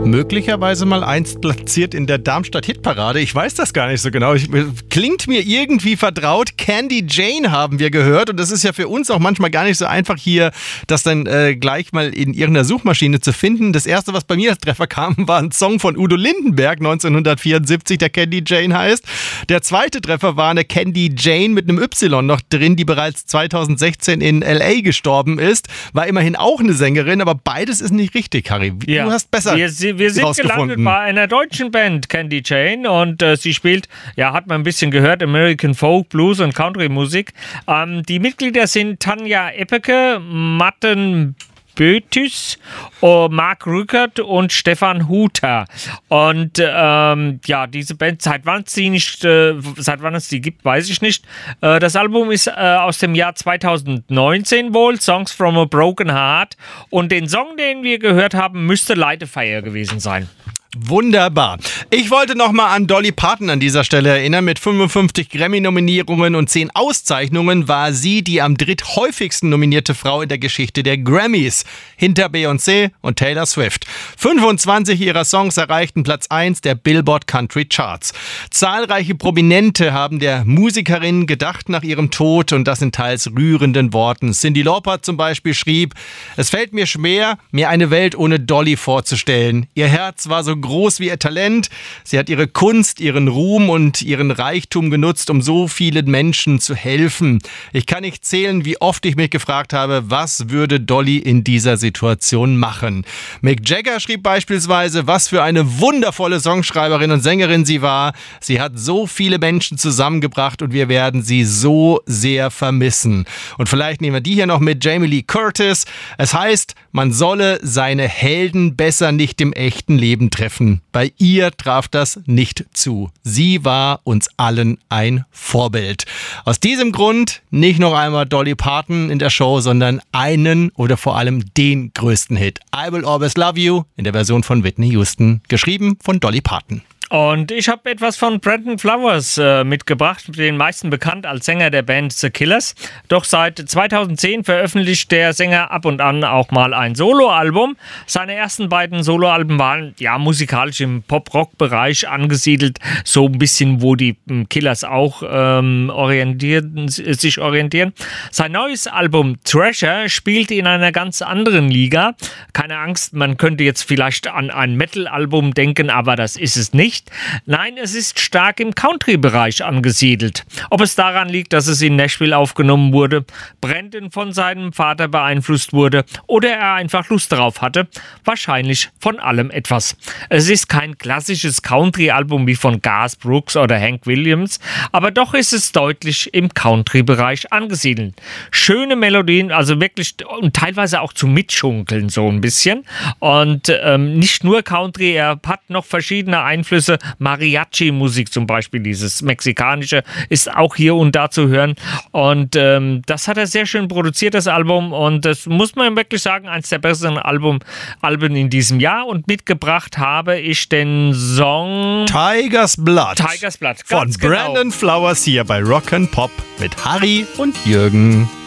möglicherweise mal einst platziert in der Darmstadt-Hitparade. Ich weiß das gar nicht so genau. Klingt mir irgendwie vertraut. Candy Jane haben wir gehört. Und das ist ja für uns auch manchmal gar nicht so einfach, hier das dann gleich mal in irgendeiner Suchmaschine zu finden. Das erste, was bei mir als Treffer kam, war ein Song von Udo Lindenberg 1974, der Candy Jane heißt. Der zweite Treffer war eine Candy Jane mit einem Y noch drin, die bereits 2016 in L.A. gestorben ist. War immerhin auch eine Sängerin, aber beides ist nicht richtig, Harry. Ja. Du hast besser Wir sind gelandet bei einer deutschen Band, Candy Jane, und sie spielt, ja, hat man ein bisschen gehört, American Folk, Blues und Country Musik. Die Mitglieder sind Tanja Eppeke, Matten Bötys, Marc Rückert und Stefan Huter. Und diese Band, seit wann es die gibt, weiß ich nicht. Das Album ist aus dem Jahr 2019 wohl, Songs from a Broken Heart. Und den Song, den wir gehört haben, müsste Light a Fire gewesen sein. Wunderbar. Ich wollte nochmal an Dolly Parton an dieser Stelle erinnern. Mit 55 Grammy-Nominierungen und 10 Auszeichnungen war sie die am dritthäufigsten nominierte Frau in der Geschichte der Grammys. Hinter Beyoncé und Taylor Swift. 25 ihrer Songs erreichten Platz 1 der Billboard Country Charts. Zahlreiche Prominente haben der Musikerin gedacht nach ihrem Tod, und das in teils rührenden Worten. Cyndi Lauper zum Beispiel schrieb: Es fällt mir schwer, mir eine Welt ohne Dolly vorzustellen. Ihr Herz war so groß wie ihr Talent. Sie hat ihre Kunst, ihren Ruhm und ihren Reichtum genutzt, um so vielen Menschen zu helfen. Ich kann nicht zählen, wie oft ich mich gefragt habe, was würde Dolly in dieser Situation machen. Mick Jagger schrieb beispielsweise, was für eine wundervolle Songschreiberin und Sängerin sie war. Sie hat so viele Menschen zusammengebracht und wir werden sie so sehr vermissen. Und vielleicht nehmen wir die hier noch mit, Jamie Lee Curtis. Es heißt, man solle seine Helden besser nicht im echten Leben treffen. Bei ihr traf das nicht zu. Sie war uns allen ein Vorbild. Aus diesem Grund nicht noch einmal Dolly Parton in der Show, sondern einen oder vor allem den größten Hit. I Will Always Love You in der Version von Whitney Houston, geschrieben von Dolly Parton. Und ich habe etwas von Brandon Flowers mitgebracht, den meisten bekannt als Sänger der Band The Killers. Doch seit 2010 veröffentlicht der Sänger ab und an auch mal ein Soloalbum. Seine ersten beiden Soloalben waren ja musikalisch im Pop-Rock-Bereich angesiedelt, so ein bisschen, wo die Killers auch sich orientieren. Sein neues Album Treasure spielt in einer ganz anderen Liga. Keine Angst, man könnte jetzt vielleicht an ein Metal-Album denken, aber das ist es nicht. Nein, es ist stark im Country-Bereich angesiedelt. Ob es daran liegt, dass es in Nashville aufgenommen wurde, Brandon von seinem Vater beeinflusst wurde oder er einfach Lust darauf hatte, wahrscheinlich von allem etwas. Es ist kein klassisches Country-Album wie von Garth Brooks oder Hank Williams, aber doch ist es deutlich im Country-Bereich angesiedelt. Schöne Melodien, also wirklich, und teilweise auch zum Mitschunkeln so ein bisschen. Und nicht nur Country, er hat noch verschiedene Einflüsse. Mariachi-Musik zum Beispiel, dieses mexikanische, ist auch hier und da zu hören. Und das hat er sehr schön produziert, das Album. Und das muss man wirklich sagen, eines der besseren Alben in diesem Jahr. Und mitgebracht habe ich den Song Tiger's Blood. Tiger's Blood, von ganz genau. Brandon Flowers hier bei Rock & Pop mit Harry und Jürgen.